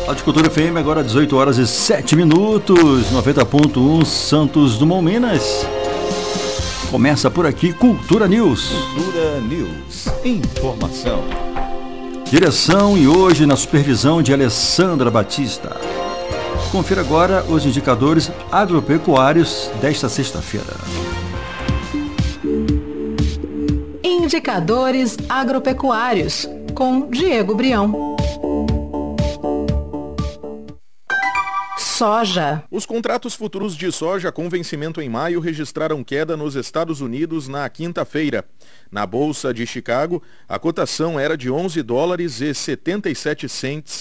Rádio Cultura FM, agora 18 horas e 7 minutos, 90.1 Santos Dumont, Minas. Começa por aqui Cultura News. Cultura News. Informação. Direção e hoje na supervisão de Alessandra Batista. Confira agora os indicadores agropecuários desta sexta-feira. Indicadores agropecuários, com Diego Brião. Soja. Os contratos futuros de soja com vencimento em maio registraram queda nos Estados Unidos na quinta-feira. Na Bolsa de Chicago, a cotação era de $11,77